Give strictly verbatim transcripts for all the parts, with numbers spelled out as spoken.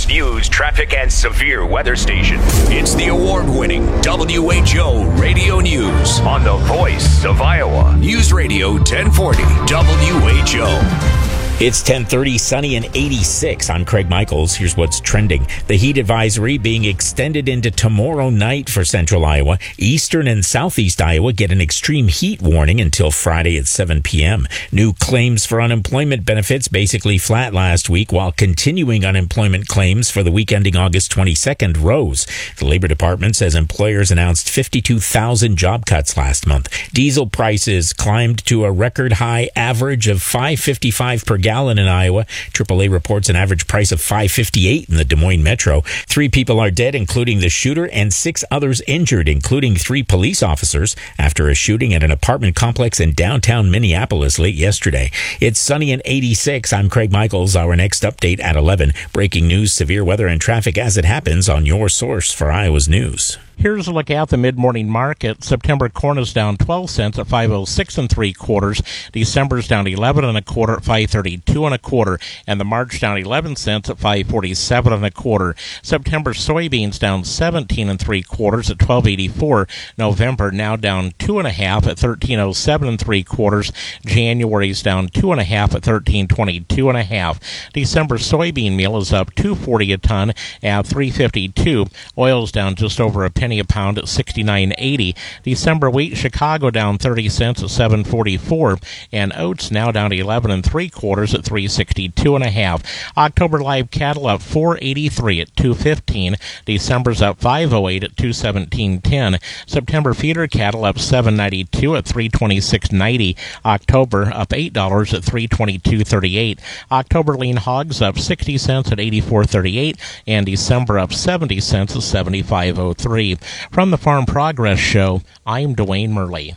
News traffic and severe weather station. It's the award-winning W H O Radio News on the voice of Iowa. News Radio ten forty W H O. It's ten thirty, sunny and eighty-six. I'm Craig Michaels. Here's what's trending. The heat advisory being extended into tomorrow night for central Iowa. Eastern and southeast Iowa get an extreme heat warning until Friday at seven p.m. New claims for unemployment benefits basically flat last week, while continuing unemployment claims for the week ending August twenty-second rose. The Labor Department says employers announced fifty-two thousand job cuts last month. Diesel prices climbed to a record high average of five fifty-five per gallon in Iowa. triple A reports an average price of five fifty-eight in the Des Moines metro. Three people are dead, including the shooter, and six others injured, including three police officers, after a shooting at an apartment complex in downtown Minneapolis late yesterday. It's sunny and eighty-six. I'm Craig Michaels. Our next update at eleven. Breaking news, severe weather, and traffic as it happens on your source for Iowa's news. Here's a look at the mid-morning market. September corn is down twelve cents at five oh six and three quarters. December's down eleven and a quarter at five thirty-two and a quarter, and the March down eleven cents at five forty-seven and a quarter. September soybeans down seventeen and three quarters at twelve eighty-four. November now down two and a half at thirteen oh seven and three quarters. January's down two and a half at thirteen twenty-two and a half. December soybean meal is up two forty a ton at three fifty-two. Oil's down just over a penny a pound at sixty-nine eighty. December wheat, Chicago down thirty cents at seven forty-four, and oats now down eleven and three quarters at three sixty-two and a half. October live cattle up four eighty-three at two fifteen. December's up five oh eight at two seventeen ten. September feeder cattle up seven ninety-two at three twenty-six ninety. October up eight dollars at three twenty-two thirty-eight. October lean hogs up sixty cents at eighty-four thirty-eight, and December up seventy cents at seventy-five oh three. From the Farm Progress Show, I'm Dwayne Murley.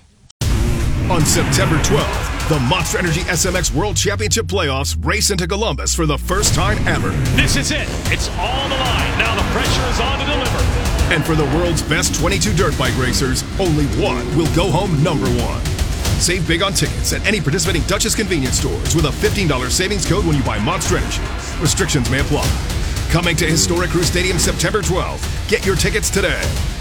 On September twelfth, the Monster Energy S M X World Championship Playoffs race into Columbus for the first time ever. This is it. It's all on the line. Now the pressure is on to deliver. And for the world's best twenty-two dirt bike racers, only one will go home number one. Save big on tickets at any participating Duchess convenience stores with a fifteen dollars savings code when you buy Monster Energy. Restrictions may apply. Coming to Historic Crew Stadium September twelfth. Get your tickets today.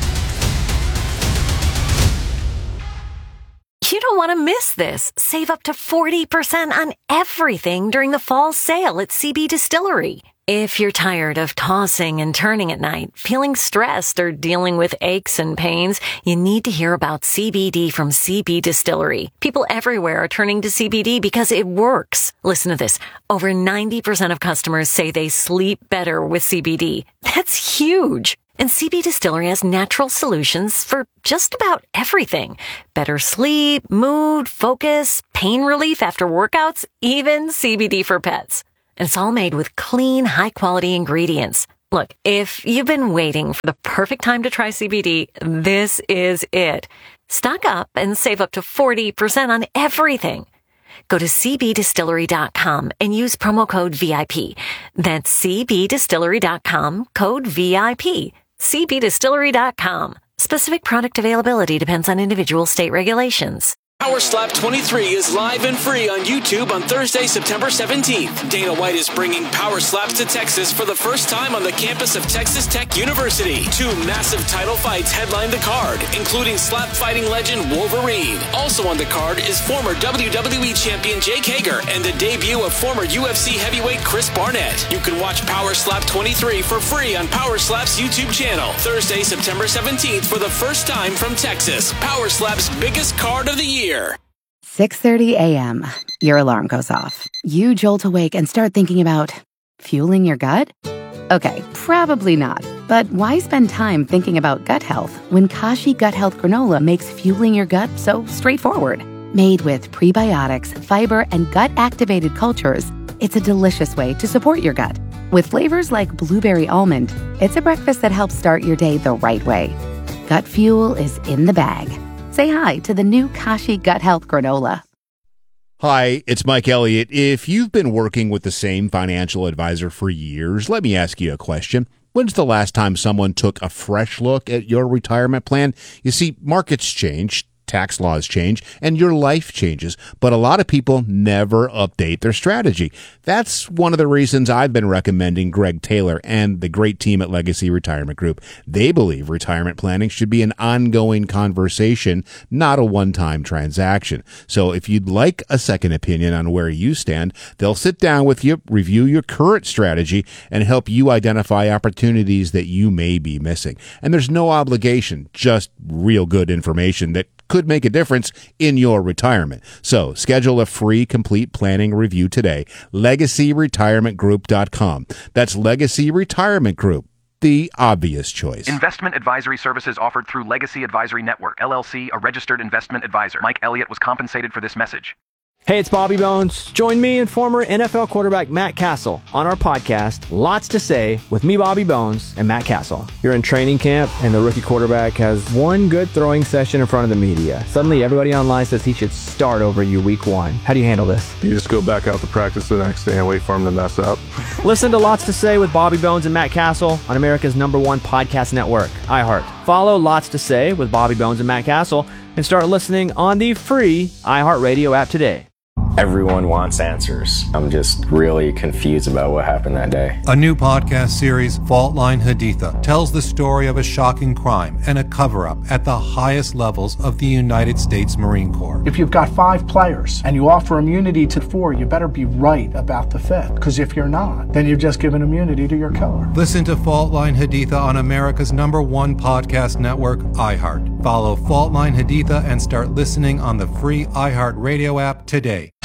You don't want to miss this. Save up to forty percent on everything during the fall sale at C B Distillery. If you're tired of tossing and turning at night, feeling stressed, or dealing with aches and pains, you need to hear about C B D from C B Distillery. People everywhere are turning to C B D because it works. Listen to this. Over ninety percent of customers say they sleep better with C B D. That's huge. And C B Distillery has natural solutions for just about everything. Better sleep, mood, focus, pain relief after workouts, even C B D for pets. And it's all made with clean, high-quality ingredients. Look, if you've been waiting for the perfect time to try C B D, this is it. Stock up and save up to forty percent on everything. Go to c b distillery dot com and use promo code V I P. That's c b distillery dot com, code V I P. c b distillery dot com. Specific product availability depends on individual state regulations. Power Slap twenty-three is live and free on YouTube on Thursday, September seventeenth. Dana White is bringing Power Slaps to Texas for the first time on the campus of Texas Tech University. Two massive title fights headline the card, including slap fighting legend Wolverine. Also on the card is former W W E champion Jake Hager and the debut of former U F C heavyweight Chris Barnett. You can watch Power Slap twenty-three for free on Power Slap's YouTube channel. Thursday, September seventeenth for the first time from Texas. Power Slap's biggest card of the year. six thirty a.m. Your alarm goes off. You jolt awake and start thinking about fueling your gut? Okay, probably not. But why spend time thinking about gut health when Kashi Gut Health Granola makes fueling your gut so straightforward? Made with prebiotics, fiber, and gut-activated cultures, it's a delicious way to support your gut. With flavors like blueberry almond, it's a breakfast that helps start your day the right way. Gut fuel is in the bag. Say hi to the new Kashi Gut Health Granola. Hi, it's Mike Elliott. If you've been working with the same financial advisor for years, let me ask you a question. When's the last time someone took a fresh look at your retirement plan? You see, markets change, tax laws change, and your life changes. But a lot of people never update their strategy. That's one of the reasons I've been recommending Greg Taylor and the great team at Legacy Retirement Group. They believe retirement planning should be an ongoing conversation, not a one-time transaction. So if you'd like a second opinion on where you stand, they'll sit down with you, review your current strategy, and help you identify opportunities that you may be missing. And there's no obligation, just real good information that could make a difference in your retirement. So schedule a free complete planning review today. legacy retirement group dot com. That's Legacy Retirement Group, the obvious choice. Investment advisory services offered through Legacy Advisory Network, L L C, a registered investment advisor. Mike Elliott was compensated for this message. Hey, it's Bobby Bones. Join me and former N F L quarterback Matt Castle on our podcast, Lots to Say, with me, Bobby Bones, and Matt Castle. You're in training camp, and the rookie quarterback has one good throwing session in front of the media. Suddenly, everybody online says he should start over you week one. How do you handle this? You just go back out to practice the next day and wait for him to mess up. Listen to Lots to Say with Bobby Bones and Matt Castle on America's number one podcast network, iHeart. Follow Lots to Say with Bobby Bones and Matt Castle and start listening on the free iHeartRadio app today. Everyone wants answers. I'm just really confused about what happened that day. A new podcast series, Fault Line Haditha, tells the story of a shocking crime and a cover-up at the highest levels of the United States Marine Corps. If you've got five players and you offer immunity to four, you better be right about the fifth. Because if you're not, then you've just given immunity to your killer. Listen to Fault Line Haditha on America's number one podcast network, iHeart. Follow Fault Line Haditha and start listening on the free iHeart Radio app today.